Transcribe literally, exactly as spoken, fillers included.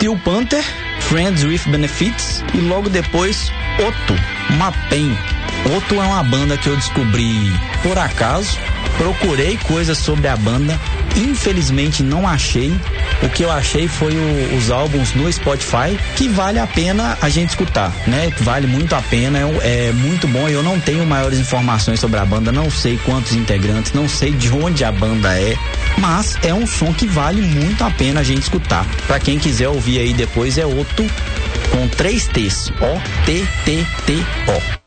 Steel Panther, Friends with Benefits e logo depois Otto, Mapen. Otto é uma banda que eu descobri por acaso, procurei coisas sobre a banda, infelizmente não achei. O que eu achei foi o, os álbuns no Spotify, que vale a pena a gente escutar, né? Vale muito a pena, é, é muito bom. Eu não tenho maiores informações sobre a banda, não sei quantos integrantes, não sei de onde a banda é, mas é um som que vale muito a pena a gente escutar. Pra quem quiser ouvir aí depois, é Otto com três T's, O T T T O.